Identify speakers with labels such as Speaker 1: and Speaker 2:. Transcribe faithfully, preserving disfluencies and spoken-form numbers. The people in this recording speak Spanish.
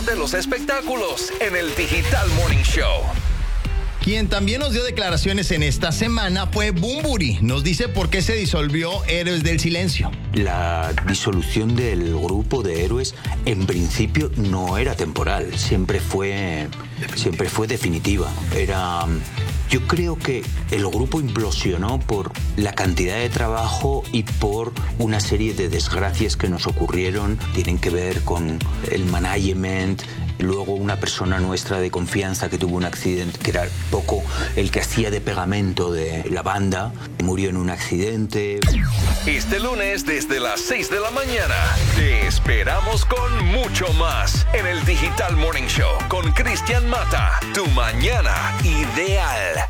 Speaker 1: de los espectáculos en el Digital Morning Show.
Speaker 2: Quien también nos dio declaraciones en esta semana fue Bunbury. Nos dice por qué se disolvió Héroes del Silencio.
Speaker 3: La disolución del grupo de Héroes en principio no era temporal, siempre fue, siempre fue definitiva. Era, yo creo que el grupo implosionó por la cantidad de trabajo y por una serie de desgracias que nos ocurrieron. Tienen que ver con el management. Luego una persona nuestra de confianza que tuvo un accidente, que era poco el que hacía de pegamento de la banda, murió en un accidente.
Speaker 1: Este lunes desde las seis de la mañana te esperamos con mucho más en el Digital Morning Show con Cristian Mata. Tu mañana ideal.